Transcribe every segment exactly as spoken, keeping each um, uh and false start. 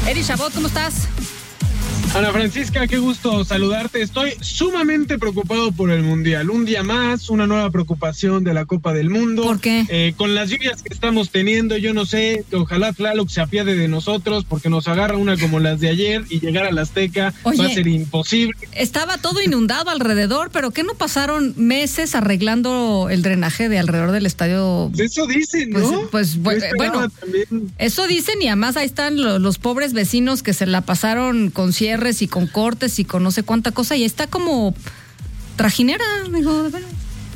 Eddie Chabot, ¿cómo estás? Ana Francisca, qué gusto saludarte. Estoy sumamente preocupado por el Mundial. Un día más, una nueva preocupación de la Copa del Mundo. ¿Por qué? Eh, con las lluvias que estamos teniendo, yo no sé, que ojalá Tlaloc se apiade de nosotros, porque nos agarra una como las de ayer y llegar a la Azteca Oye, va a ser imposible. Estaba todo inundado alrededor, pero ¿qué no pasaron meses arreglando el drenaje de alrededor del estadio? Eso dicen, ¿no? Pues, pues bueno, también. Eso dicen, y además ahí están los, los pobres vecinos que se la pasaron con cierre y con cortes y con no sé cuánta cosa, y está como trajinera, digo, bueno.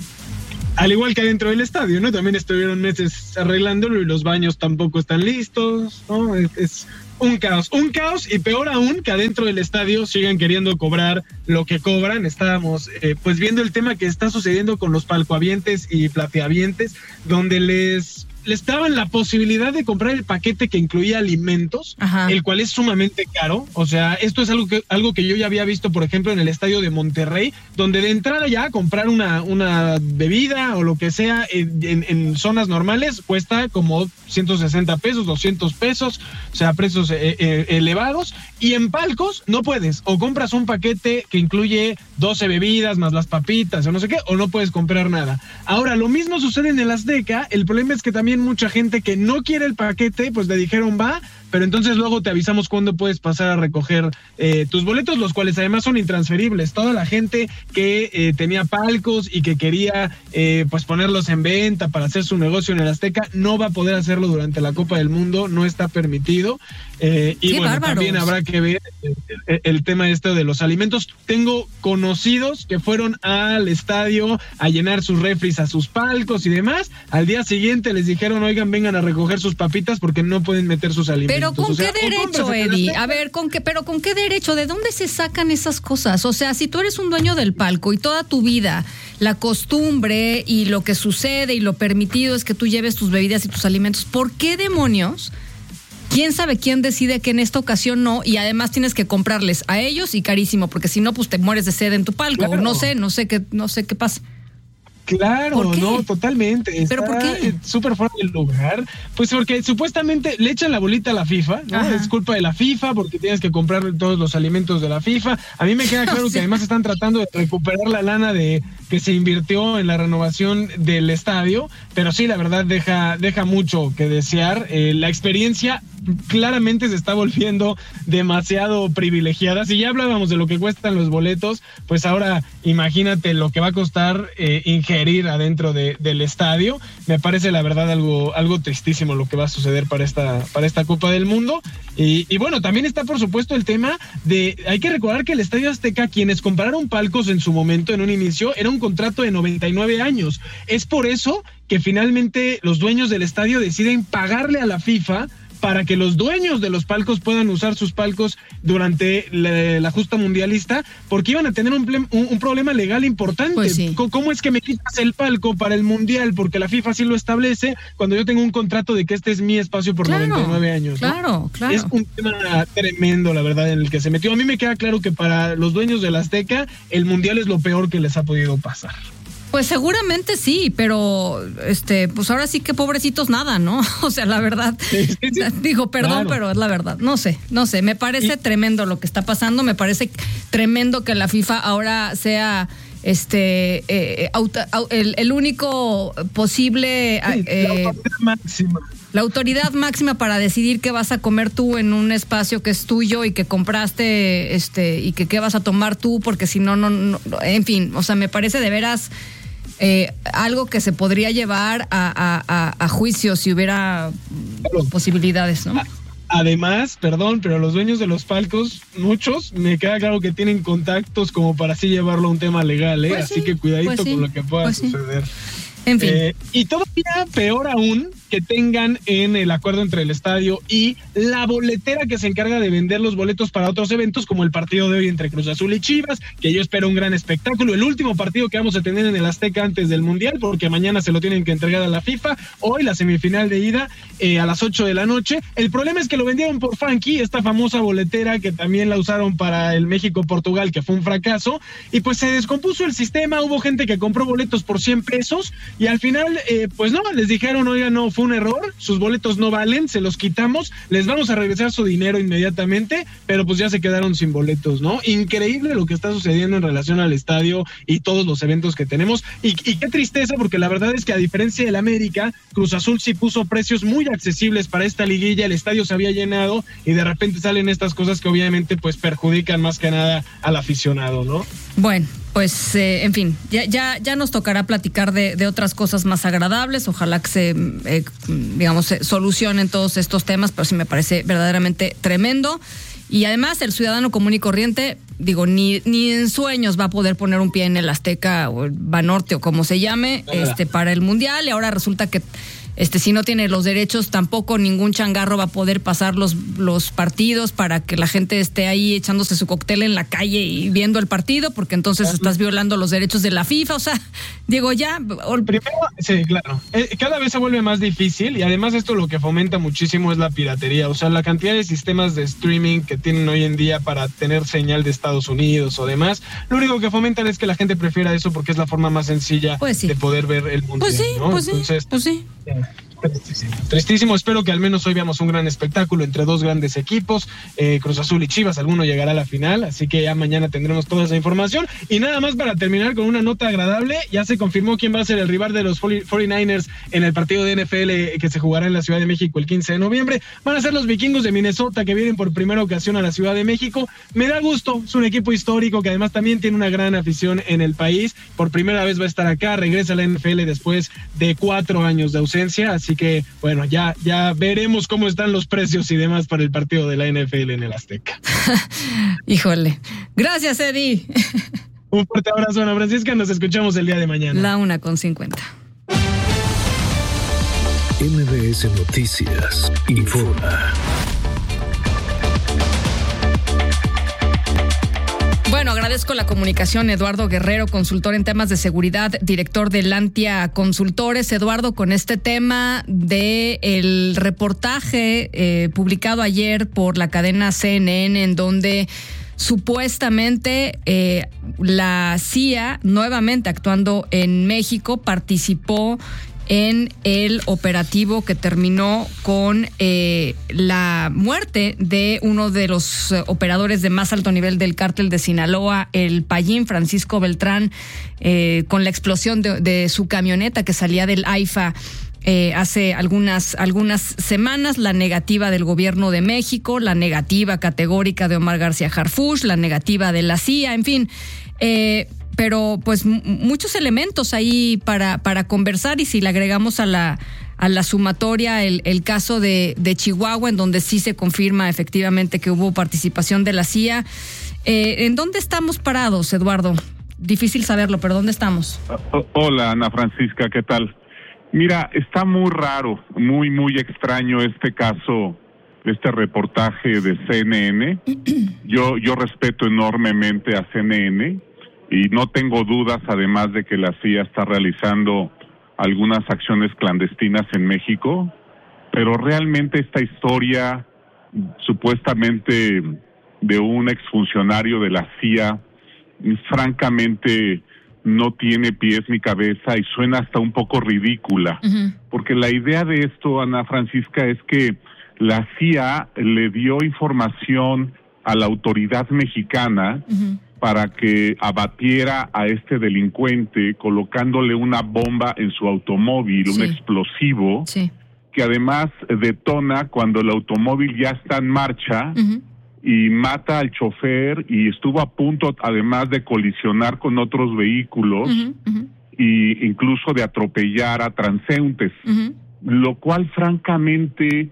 Al igual que adentro del estadio, ¿no? También estuvieron meses arreglándolo y los baños tampoco están listos, ¿no? Es, es un caos, un caos, y peor aún que adentro del estadio sigan queriendo cobrar lo que cobran. Estábamos eh, pues viendo el tema que está sucediendo con los palcoavientes y plateavientes, donde les les daban la posibilidad de comprar el paquete que incluía alimentos, Ajá. el cual es sumamente caro. O sea, esto es algo que algo que yo ya había visto, por ejemplo, en el estadio de Monterrey, donde de entrada ya comprar una, una bebida o lo que sea en, en, en zonas normales cuesta como ciento sesenta pesos, doscientos pesos, o sea, precios eh, eh, elevados, y en palcos no puedes, o compras un paquete que incluye doce bebidas más las papitas o no sé qué, o no puedes comprar nada. Ahora, lo mismo sucede en el Azteca. El problema es que también mucha gente que no quiere el paquete, pues le dijeron va, pero entonces luego te avisamos cuándo puedes pasar a recoger eh, tus boletos, los cuales además son intransferibles. Toda la gente que eh, tenía palcos y que quería eh, pues ponerlos en venta para hacer su negocio en el Azteca no va a poder hacerlo durante la Copa del Mundo, no está permitido. Eh, y bueno, bárbaros. También habrá que ver el, el, el tema este de los alimentos. Tengo conocidos que fueron al estadio a llenar sus refris a sus palcos y demás. Al día siguiente les dijeron, oigan, vengan a recoger sus papitas porque no pueden meter sus alimentos. Pero ¿con o sea, qué derecho, Eddie? A ver, ¿con qué, pero ¿con qué derecho? ¿De dónde se sacan esas cosas? O sea, si tú eres un dueño del palco y toda tu vida la costumbre y lo que sucede y lo permitido es que tú lleves tus bebidas y tus alimentos, ¿por qué demonios? ¿Quién sabe quién decide que en esta ocasión no? Y además tienes que comprarles a ellos y carísimo, porque si no, pues te mueres de sed en tu palco. Claro. No sé, no sé qué, no sé qué pasa. Claro, no, totalmente. ¿Pero por qué? Súper fuera del lugar. Pues porque supuestamente le echan la bolita a la FIFA, ¿no? Ajá. Es culpa de la FIFA porque tienes que comprar todos los alimentos de la FIFA. A mí me queda claro o sea, que además están tratando de recuperar la lana de que se invirtió en la renovación del estadio, pero sí, la verdad deja, deja mucho que desear. Eh, la experiencia claramente se está volviendo demasiado privilegiada. Si ya hablábamos de lo que cuestan los boletos, pues ahora imagínate lo que va a costar eh, ingerir adentro de, del estadio. Me parece la verdad algo, algo tristísimo lo que va a suceder para esta, para esta Copa del Mundo. Y, y bueno, también está por supuesto el tema de, hay que recordar que el Estadio Azteca, quienes compraron palcos en su momento, en un inicio, era un contrato de noventa y nueve años. Es por eso que finalmente los dueños del estadio deciden pagarle a la FIFA para que los dueños de los palcos puedan usar sus palcos durante la, la justa mundialista, porque iban a tener un, un, un problema legal importante. Pues sí. ¿Cómo es que me quitas el palco para el mundial? Porque la FIFA sí lo establece cuando yo tengo un contrato de que este es mi espacio por claro, noventa y nueve años. Claro, ¿no? Claro. Es un tema tremendo, la verdad, en el que se metió. A mí me queda claro que para los dueños del Azteca, el mundial es lo peor que les ha podido pasar. Pues seguramente sí, pero este, pues ahora sí que pobrecitos nada, ¿no? O sea, la verdad, sí, sí, sí. Digo, perdón, claro. Pero es la verdad. No sé, no sé, me parece y... tremendo lo que está pasando, me parece tremendo que la FIFA ahora sea este eh, auto, el, el único posible sí, eh, la autoridad máxima. La autoridad máxima para decidir qué vas a comer tú en un espacio que es tuyo y que compraste, este, y que qué vas a tomar tú, porque si no, no, no, en fin, o sea, me parece de veras eh, algo que se podría llevar a, a, a, a juicio si hubiera claro. posibilidades, ¿no? Además, perdón, pero los dueños de los palcos, muchos, me queda claro que tienen contactos como para así llevarlo a un tema legal, ¿eh? Pues así sí, que cuidadito pues sí, con lo que pueda pues suceder. Sí. En fin. Eh, y todavía peor aún que tengan en el acuerdo entre el estadio y la boletera que se encarga de vender los boletos para otros eventos, como el partido de hoy entre Cruz Azul y Chivas, que yo espero un gran espectáculo, el último partido que vamos a tener en el Azteca antes del Mundial, porque mañana se lo tienen que entregar a la FIFA, hoy la semifinal de ida eh, a las ocho de la noche. El problema es que lo vendieron por Funky, esta famosa boletera que también la usaron para el México-Portugal, que fue un fracaso, y pues se descompuso el sistema, hubo gente que compró boletos por cien pesos, y al final, eh, pues no, les dijeron, oiga, no, fue un error, sus boletos no valen, se los quitamos, les vamos a regresar su dinero inmediatamente, pero pues ya se quedaron sin boletos, ¿no? Increíble lo que está sucediendo en relación al estadio y todos los eventos que tenemos, y, y qué tristeza, porque la verdad es que a diferencia del América, Cruz Azul sí puso precios muy accesibles para esta liguilla, el estadio se había llenado y de repente salen estas cosas que obviamente pues perjudican más que nada al aficionado, ¿no? Bueno, pues eh, en fin, ya, ya, ya nos tocará platicar de, de otras cosas más agradables, ojalá que se, eh, digamos, se solucionen todos estos temas, pero sí me parece verdaderamente tremendo. Y además el ciudadano común y corriente, digo, ni, ni en sueños va a poder poner un pie en el Azteca o el Banorte o como se llame, este, para el Mundial, y ahora resulta que Este, si no tiene los derechos, tampoco ningún changarro va a poder pasar los, los partidos para que la gente esté ahí echándose su cóctel en la calle y viendo el partido, porque entonces estás violando los derechos de la FIFA. O sea, Diego, ya... Primero, sí, claro. Eh, cada vez se vuelve más difícil, y además esto lo que fomenta muchísimo es la piratería. O sea, la cantidad de sistemas de streaming que tienen hoy en día para tener señal de Estados Unidos o demás, lo único que fomentan es que la gente prefiera eso porque es la forma más sencilla pues sí. de poder ver el mundial. Pues sí, ¿no? pues sí, entonces, pues sí. Tristísimo. Tristísimo, espero que al menos hoy veamos un gran espectáculo entre dos grandes equipos, eh, Cruz Azul y Chivas, alguno llegará a la final, así que ya mañana tendremos toda esa información. Y nada más para terminar con una nota agradable, ya se confirmó quién va a ser el rival de los cuarenta y nueve ers en el partido de N F L que se jugará en la Ciudad de México el quince de noviembre. Van a ser los vikingos de Minnesota, que vienen por primera ocasión a la Ciudad de México. Me da gusto, es un equipo histórico que además también tiene una gran afición en el país, por primera vez va a estar acá, regresa a la N F L después de cuatro años de ausencia, así que bueno, ya, ya veremos cómo están los precios y demás para el partido de la N F L en el Azteca. Híjole. Gracias, Eddie. Un fuerte abrazo, Ana Francisca. Nos escuchamos el día de mañana. La una con cincuenta. M B S Noticias informa. Bueno, agradezco la comunicación. Eduardo Guerrero, consultor en temas de seguridad, director de Lantia Consultores. Eduardo, con este tema de el reportaje eh, publicado ayer por la cadena C N N, en donde supuestamente eh, la C I A, nuevamente actuando en México, participó en el operativo que terminó con eh, la muerte de uno de los operadores de más alto nivel del cártel de Sinaloa, el Payín, Francisco Beltrán, eh, con la explosión de, de su camioneta que salía del AIFA eh, hace algunas, algunas semanas, la negativa del gobierno de México, la negativa categórica de Omar García Harfuch, la negativa de la C I A, en fin, eh, pero pues m- muchos elementos ahí para, para conversar, y si le agregamos a la, a la sumatoria el, el caso de, de Chihuahua, en donde sí se confirma efectivamente que hubo participación de la C I A, eh, ¿en dónde estamos parados, Eduardo? Difícil saberlo, pero ¿dónde estamos? Hola, Ana Francisca, ¿qué tal? Mira, está muy raro, muy, muy extraño este caso, este reportaje de C N N. Yo, yo respeto enormemente a C N N, y no tengo dudas, además, de que la C I A está realizando algunas acciones clandestinas en México, pero realmente esta historia, supuestamente de un exfuncionario de la C I A, francamente no tiene pies ni cabeza y suena hasta un poco ridícula, uh-huh. porque la idea de esto, Ana Francisca, es que la C I A le dio información a la autoridad mexicana, uh-huh. para que abatiera a este delincuente colocándole una bomba en su automóvil, sí. un explosivo, sí. que además detona cuando el automóvil ya está en marcha, uh-huh. y mata al chofer, y estuvo a punto además de colisionar con otros vehículos, uh-huh, uh-huh. y incluso de atropellar a transeúntes, uh-huh. lo cual francamente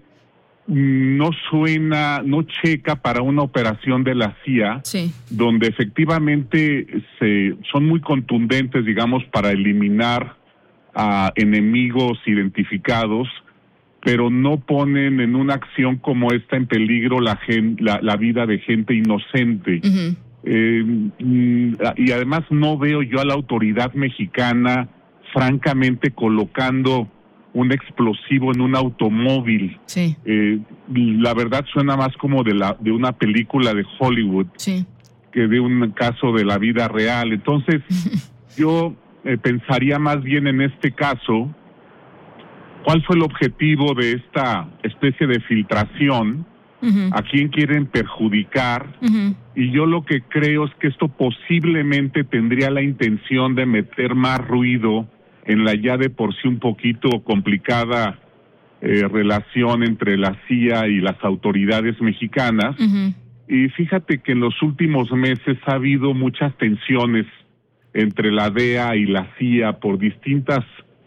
no suena, no checa para una operación de la C I A, sí. donde efectivamente se son muy contundentes, digamos, para eliminar a enemigos identificados, pero no ponen en una acción como esta en peligro la, gen, la, la vida de gente inocente. Uh-huh. Eh, y además no veo yo a la autoridad mexicana, francamente, colocando un explosivo en un automóvil. Sí. Eh, la verdad suena más como de la de una película de Hollywood, sí. que de un caso de la vida real. Entonces, yo eh, pensaría más bien en este caso cuál fue el objetivo de esta especie de filtración, uh-huh. a quién quieren perjudicar, uh-huh. y yo lo que creo es que esto posiblemente tendría la intención de meter más ruido en la ya de por sí un poquito complicada eh, relación entre la C I A y las autoridades mexicanas. Uh-huh. Y fíjate que en los últimos meses ha habido muchas tensiones entre la D E A y la C I A por distintas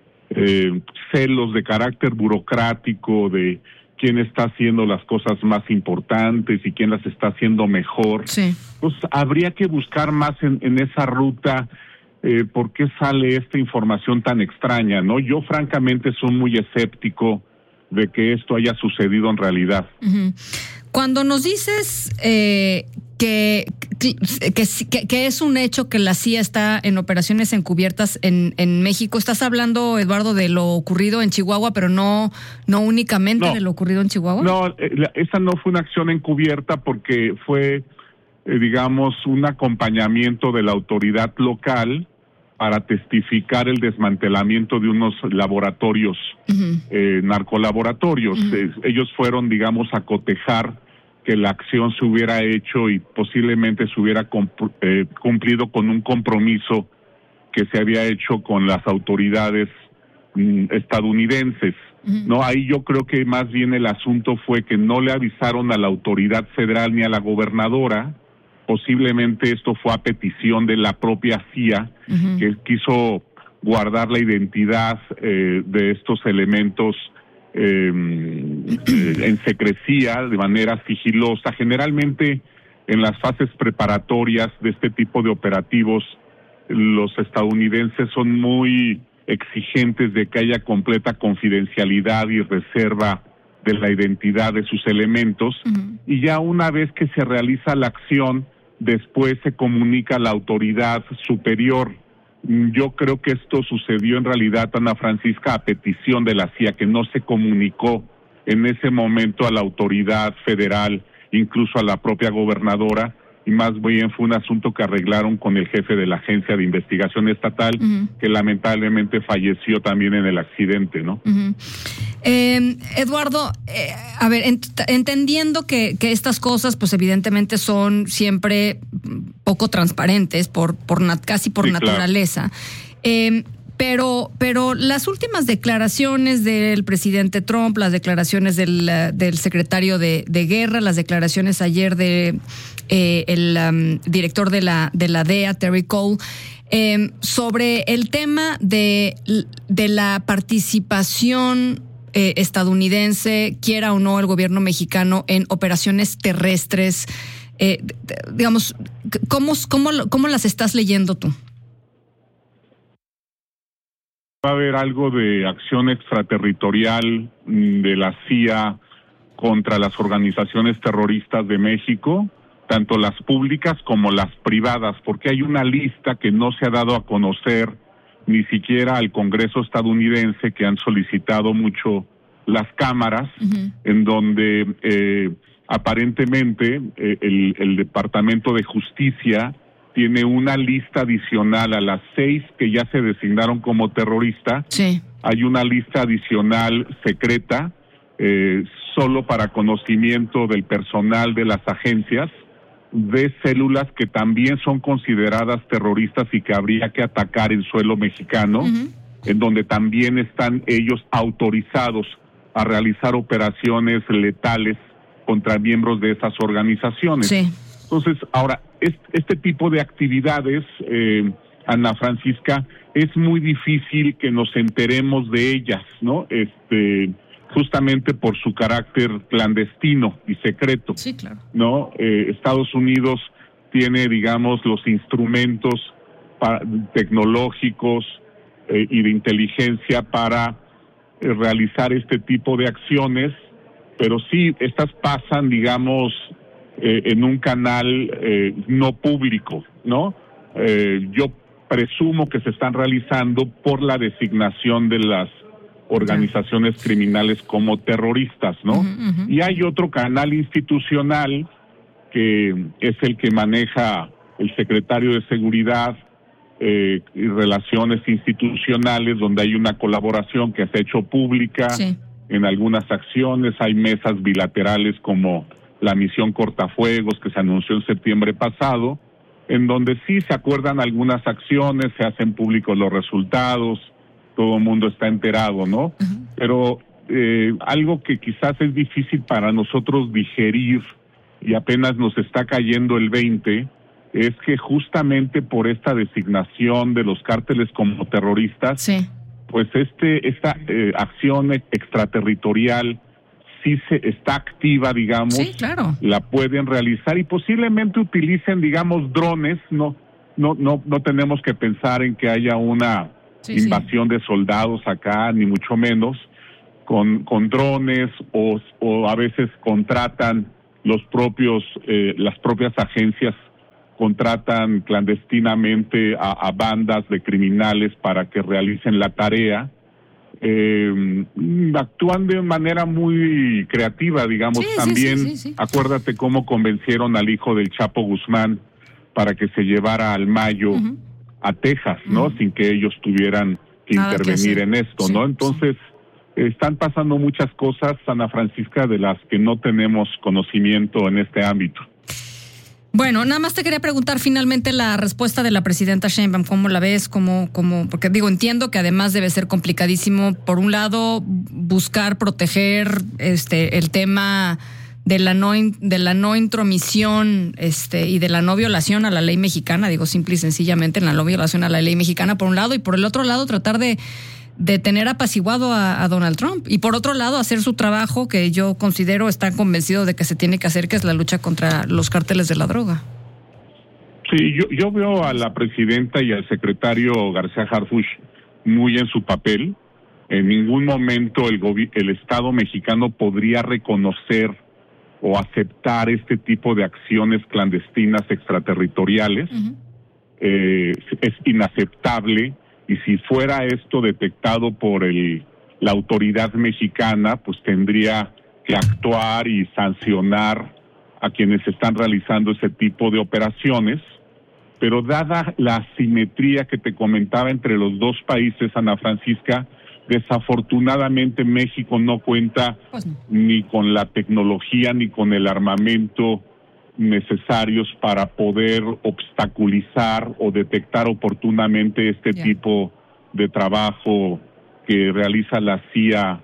eh, celos de carácter burocrático, de quién está haciendo las cosas más importantes y quién las está haciendo mejor. Sí. Pues habría que buscar más en, en esa ruta eh, por qué sale esta información tan extraña, ¿no? Yo francamente soy muy escéptico de que esto haya sucedido en realidad. Uh-huh. Cuando nos dices eh, que, que, que, que es un hecho que la C I A está en operaciones encubiertas en, en México, ¿estás hablando, Eduardo, de lo ocurrido en Chihuahua, pero no, no únicamente no, de lo ocurrido en Chihuahua? No, eh, esa no fue una acción encubierta porque fue, eh, digamos, un acompañamiento de la autoridad local para testificar el desmantelamiento de unos laboratorios, uh-huh. eh, narcolaboratorios. Uh-huh. Eh, ellos fueron, digamos, a cotejar que la acción se hubiera hecho y posiblemente se hubiera comp- eh, cumplido con un compromiso que se había hecho con las autoridades mm, estadounidenses. Uh-huh. No, ahí yo creo que más bien el asunto fue que no le avisaron a la autoridad federal ni a la gobernadora. Posiblemente esto fue a petición de la propia C I A, uh-huh. que quiso guardar la identidad eh, de estos elementos eh, en secrecía, de manera sigilosa. Generalmente en las fases preparatorias de este tipo de operativos, los estadounidenses son muy exigentes de que haya completa confidencialidad y reserva de la identidad de sus elementos, uh-huh. y ya una vez que se realiza la acción, después se comunica a la autoridad superior. Yo creo que esto sucedió en realidad, Ana Francisca, a petición de la C I A, que no se comunicó en ese momento a la autoridad federal, incluso a la propia gobernadora, y más bien fue un asunto que arreglaron con el jefe de la Agencia de Investigación Estatal, uh-huh. que lamentablemente falleció también en el accidente, ¿no? Uh-huh. Eh, Eduardo, eh, a ver, ent- entendiendo que, que estas cosas, pues evidentemente son siempre poco transparentes, por, por nat- casi por sí, naturaleza, claro. eh, Pero, pero las últimas declaraciones del presidente Trump, las declaraciones del, del secretario de, de Guerra, las declaraciones ayer de eh, el um, director de la de la D E A, Terry Cole, eh, sobre el tema de, de la participación eh, estadounidense, quiera o no el gobierno mexicano, en operaciones terrestres, eh, digamos, ¿cómo, cómo, cómo las estás leyendo tú? Va a haber algo de acción extraterritorial de la C I A contra las organizaciones terroristas de México, tanto las públicas como las privadas, porque hay una lista que no se ha dado a conocer ni siquiera al Congreso estadounidense, que han solicitado mucho las cámaras, uh-huh. en donde eh, aparentemente eh, el, el Departamento de Justicia tiene una lista adicional a las seis que ya se designaron como terrorista. Sí. Hay una lista adicional secreta, eh, solo para conocimiento del personal de las agencias, de células que también son consideradas terroristas y que habría que atacar en suelo mexicano, uh-huh. en donde también están ellos autorizados a realizar operaciones letales contra miembros de esas organizaciones. Sí. Entonces, ahora, este tipo de actividades, eh, Ana Francisca, es muy difícil que nos enteremos de ellas, ¿no? Este, justamente por su carácter clandestino y secreto. Sí, claro. ¿No? Eh, Estados Unidos tiene, digamos, los instrumentos pa- tecnológicos eh, y de inteligencia para eh, realizar este tipo de acciones, pero sí, estas pasan, digamos, Eh, en un canal eh, no público, ¿no? Eh, yo presumo que se están realizando por la designación de las organizaciones yeah. criminales como terroristas, ¿no? Uh-huh, uh-huh. Y hay otro canal institucional que es el que maneja el secretario de Seguridad eh, relaciones institucionales donde hay una colaboración que se ha hecho pública. Sí. En algunas acciones hay mesas bilaterales como la misión Cortafuegos que se anunció en septiembre pasado, en donde sí se acuerdan algunas acciones, se hacen públicos los resultados, todo el mundo está enterado, ¿no? Uh-huh. Pero eh, algo que quizás es difícil para nosotros digerir y apenas nos está cayendo el veinte, es que justamente por esta designación de los cárteles como terroristas, sí. pues este esta eh, acción extraterritorial sí se está activa, digamos, sí, claro. la pueden realizar y posiblemente utilicen, digamos, drones, no no no no tenemos que pensar en que haya una sí, invasión sí. de soldados acá, ni mucho menos, con con drones o, o a veces contratan los propios, eh, las propias agencias contratan clandestinamente a, a bandas de criminales para que realicen la tarea. Eh, actúan de manera muy creativa, digamos, sí, también, sí, sí, sí, sí. Acuérdate cómo convencieron al hijo del Chapo Guzmán para que se llevara al Mayo uh-huh. a Texas, ¿no? Uh-huh. Sin que ellos tuvieran que Nada intervenir que en esto, sí, ¿no? Entonces, sí. están pasando muchas cosas, Ana Francisca, de las que no tenemos conocimiento en este ámbito. Bueno, nada más te quería preguntar finalmente la respuesta de la presidenta Sheinbaum, ¿cómo la ves? ¿Cómo, cómo? Porque digo, entiendo que además debe ser complicadísimo, por un lado, buscar proteger este el tema de la no de la no intromisión este y de la no violación a la ley mexicana, digo simple y sencillamente en la no violación a la ley mexicana por un lado, y por el otro lado tratar de de tener apaciguado a, a Donald Trump, y por otro lado hacer su trabajo que yo considero está convencido de que se tiene que hacer, que es la lucha contra los cárteles de la droga. Sí, yo, yo veo a la presidenta y al secretario García Harfuch muy en su papel. En ningún momento el, gobi- el Estado mexicano podría reconocer o aceptar este tipo de acciones clandestinas extraterritoriales. Uh-huh. Eh, es inaceptable. Y si fuera esto detectado por el, la autoridad mexicana, pues tendría que actuar y sancionar a quienes están realizando ese tipo de operaciones. Pero dada la asimetría que te comentaba entre los dos países, Ana Francisca, desafortunadamente México no cuenta pues no. ni con la tecnología ni con el armamento necesarios para poder obstaculizar o detectar oportunamente este yeah. tipo de trabajo que realiza la C I A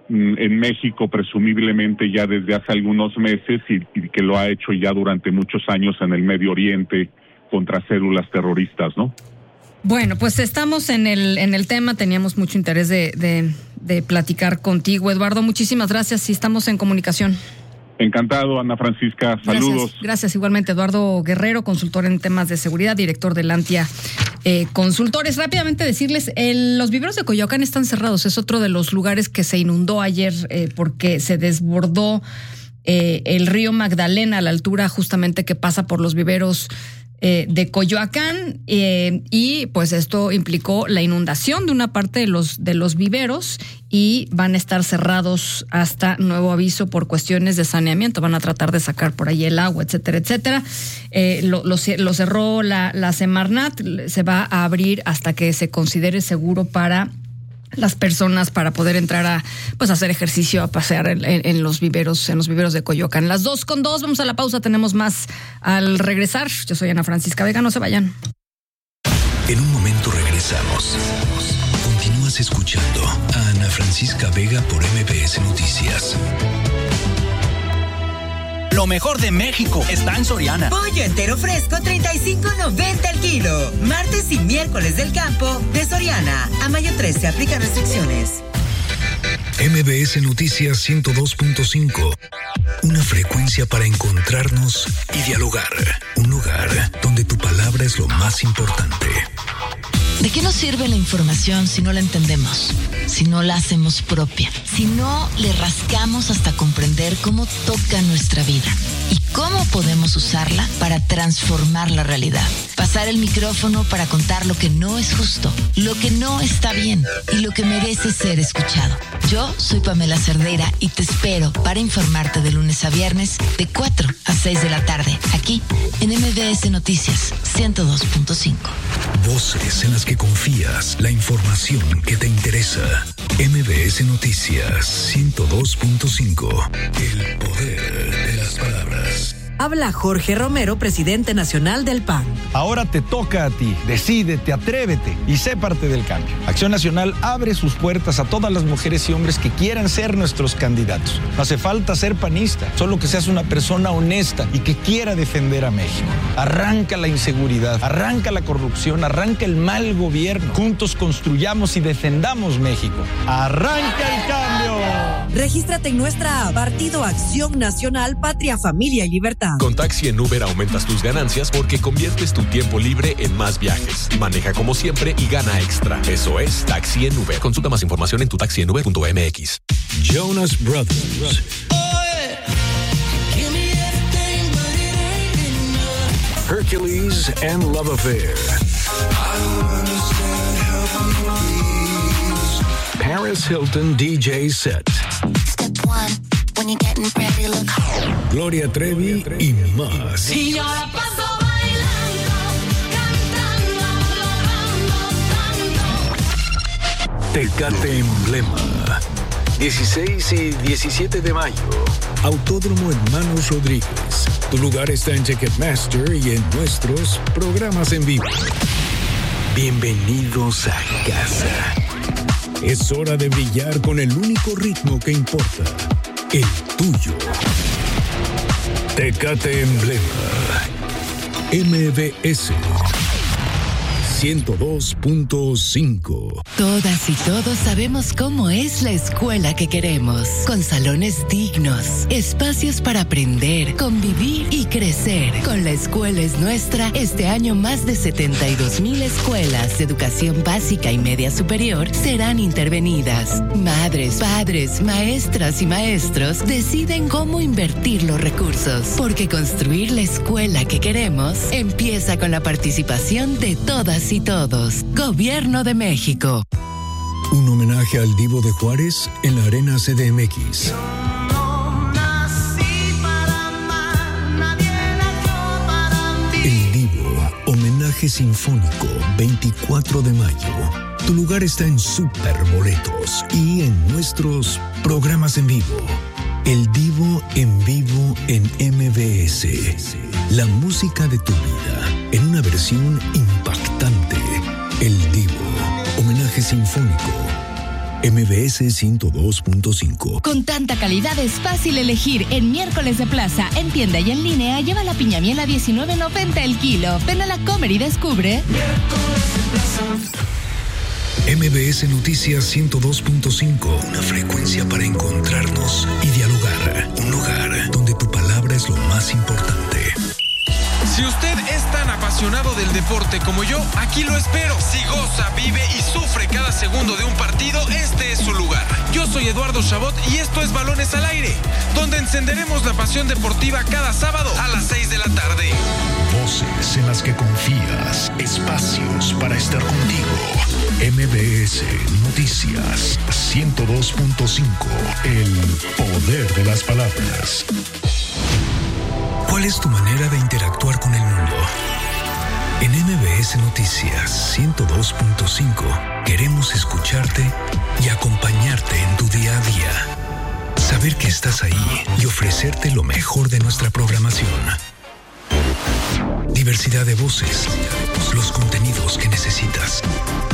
en México, presumiblemente ya desde hace algunos meses, y, y que lo ha hecho ya durante muchos años en el Medio Oriente contra células terroristas, ¿no? Bueno, pues estamos en el en el tema, teníamos mucho interés de, de, de platicar contigo, Eduardo, muchísimas gracias y estamos en comunicación. Encantado, Ana Francisca. Saludos. Gracias, gracias igualmente. Eduardo Guerrero, consultor en temas de seguridad, director de Lantia eh, Consultores. Rápidamente decirles, el, los viveros de Coyoacán están cerrados. Es otro de los lugares que se inundó ayer eh, porque se desbordó eh, el río Magdalena a la altura justamente que pasa por los viveros Eh, de Coyoacán eh, y pues esto implicó la inundación de una parte de los de los viveros y van a estar cerrados hasta nuevo aviso por cuestiones de saneamiento. Van a tratar de sacar por ahí el agua, etcétera, etcétera. Eh, lo, lo, lo cerró la, la Semarnat, se va a abrir hasta que se considere seguro para las personas para poder entrar a pues hacer ejercicio, a pasear en, en, en los viveros, en los viveros de Coyoacán. Las dos con dos, vamos a la pausa, tenemos más al regresar. Yo soy Ana Francisca Vega, no se vayan. En un momento regresamos. Continúas escuchando a Ana Francisca Vega por M B S Noticias. Lo mejor de México está en Soriana. Pollo entero fresco, treinta y cinco noventa el kilo. Martes y miércoles del campo de Soriana. A mayo trece, aplica restricciones. M B S Noticias ciento dos punto cinco. Una frecuencia para encontrarnos y dialogar. Un lugar donde tu palabra es lo más importante. ¿De qué nos sirve la información si no la entendemos? si no la hacemos propia, si no le rascamos hasta comprender cómo toca nuestra vida y cómo podemos usarla para transformar la realidad. Pasar el micrófono para contar lo que no es justo, lo que no está bien y lo que merece ser escuchado. Yo soy Pamela Cerdeira y te espero para informarte de lunes a viernes de cuatro a seis de la tarde, aquí en M B S Noticias ciento dos punto cinco. Voces en las que confías, la información que te interesa. M B S Noticias ciento dos punto cinco. El poder de las palabras. Habla Jorge Romero, presidente nacional del P A N. Ahora te toca a ti. Decídete, atrévete y sé parte del cambio. Acción Nacional abre sus puertas a todas las mujeres y hombres que quieran ser nuestros candidatos. No hace falta ser panista, solo que seas una persona honesta y que quiera defender a México. Arranca la inseguridad, arranca la corrupción, arranca el mal gobierno. Juntos construyamos y defendamos México. ¡Arranca el cambio! Regístrate en nuestra app, Partido Acción Nacional, Patria, Familia y Libertad. Con Taxi en Uber aumentas tus ganancias porque conviertes tu tiempo libre en más viajes. Maneja como siempre y gana extra. Eso es Taxi en Uber. Consulta más información en tu taxi en uber punto m x. Jonas Brothers. Hercules and Love Affair. Paris Hilton D J set. Step one, when you're getting ready, look. Gloria Trevi y más. Y yo la paso bailando, cantando, logrando tanto. Tecate Emblema. dieciséis y diecisiete de mayo. Autódromo Hermanos Rodríguez. Tu lugar está en Ticketmaster y en nuestros programas en vivo. Bienvenidos a casa. Es hora de brillar con el único ritmo que importa, el tuyo. Tecate Emblema. M B S ciento dos punto cinco. Todas y todos sabemos cómo es la escuela que queremos, con salones dignos, espacios para aprender, convivir y crecer. Con La Escuela es Nuestra, este año más de setenta y dos mil escuelas de educación básica y media superior serán intervenidas. Madres, padres, maestras y maestros deciden cómo invertir los recursos, porque construir la escuela que queremos empieza con la participación de todas y todos. Gobierno de México. Un homenaje al Divo de Juárez en la Arena C D M X. El Divo, homenaje sinfónico, veinticuatro de mayo. Tu lugar está en Super Boletos y en nuestros programas en vivo. El Divo en vivo en M B S. La música de tu vida en una versión impactante. El Divo, homenaje sinfónico. M B S ciento dos punto cinco. Con tanta calidad es fácil elegir. En Miércoles de Plaza, en tienda y en línea, lleva la piña miel a diecinueve noventa el kilo. Ven a la Comer y descubre. Miércoles de Plaza. M B S Noticias ciento dos punto cinco. Una frecuencia para encontrarnos y dialogar. Un lugar donde tu palabra es lo más importante. Si usted es tan apasionado del deporte como yo, aquí lo espero. Si goza, vive y sufre cada segundo de un partido, este es su lugar. Yo soy Eduardo Chabot y esto es Balones al Aire, donde encenderemos la pasión deportiva cada sábado a las seis de la tarde. Voces en las que confías, espacios para estar contigo. M B S Noticias ciento dos punto cinco. El poder de las palabras. ¿Cuál es tu manera de interactuar con el mundo? En M B S Noticias ciento dos punto cinco queremos escucharte y acompañarte en tu día a día. Saber que estás ahí y ofrecerte lo mejor de nuestra programación. Diversidad de voces, los contenidos que necesitas.